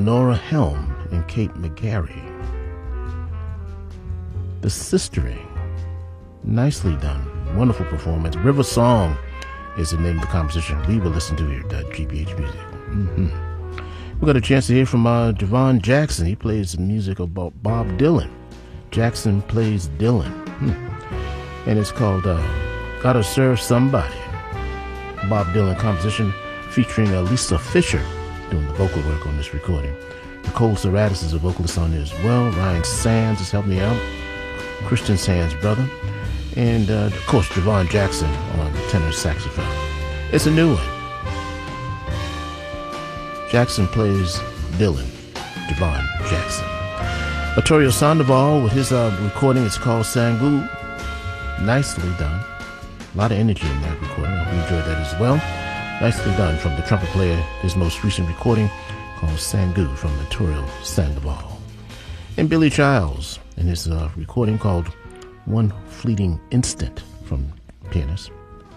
Lenora Helm and Kate McGarry. The Sistering. Nicely done. Wonderful performance. River Song is the name of the composition we will listen to here at GBH Music. We got a chance to hear from Javon Jackson. He plays the music about Bob Dylan. Jackson plays Dylan. And it's called Gotta Serve Somebody. Bob Dylan composition featuring Lisa Fisher doing the vocal work on this recording. Nicole Serratis is a vocalist on there as well. Ryan Sands has helped me out. Christian Sands' brother. And, of course, Javon Jackson on tenor saxophone. It's a new one. Jackson plays Dylan. Javon Jackson. Arturo Sandoval with his recording. It's called Sangu. Nicely done. A lot of energy in that recording. I hope you enjoyed that as well. Nicely done from the trumpet player. His most recent recording called Sangu from Arturo Sandoval. And Billy Childs in his recording called One Fleeting Instant from pianist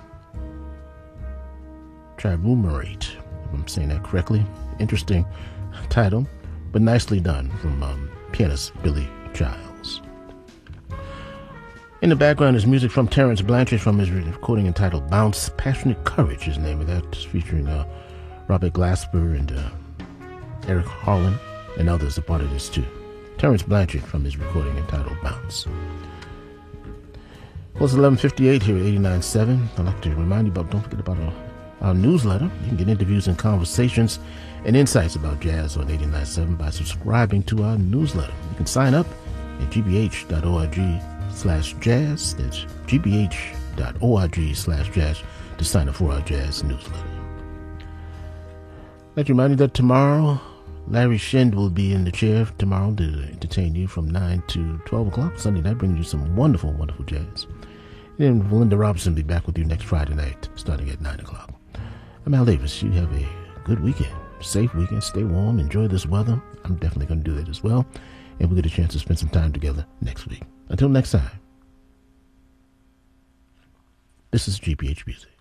Triumvirate, if I'm saying that correctly. Interesting title, but nicely done from pianist Billy Childs. In the background is music from Terence Blanchard from his recording entitled Bounce. Passionate Courage is the name of that. It's featuring Robert Glasper and Eric Harlan and others a part of this too. Terence Blanchard from his recording entitled Bounce. Well, it's 11:58 here at 89.7. I'd like to remind you about, don't forget about our newsletter. You can get interviews and conversations and insights about jazz on 89.7 by subscribing to our newsletter. You can sign up at gbh.org/jazz. That's gbh.org/jazz to sign up for our jazz newsletter. I'd like to remind you that tomorrow, Larry Shind will be in the chair tomorrow to entertain you from 9 to 12 o'clock Sunday night, bringing you some wonderful, wonderful jazz. And then Linda Robinson will be back with you next Friday night, starting at 9 o'clock. I'm Al Davis. You have a good weekend, safe weekend, stay warm, enjoy this weather. I'm definitely going to do that as well. And we'll get a chance to spend some time together next week. Until next time, this is GBH Music.